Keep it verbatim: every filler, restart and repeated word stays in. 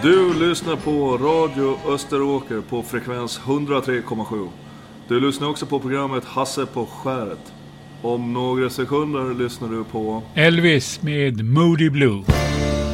Du lyssnar på Radio Österåker på frekvens hundratre komma sju. Du lyssnar också på programmet Hasse på skäret. Om några sekunder lyssnar du på Elvis med Moody Blue.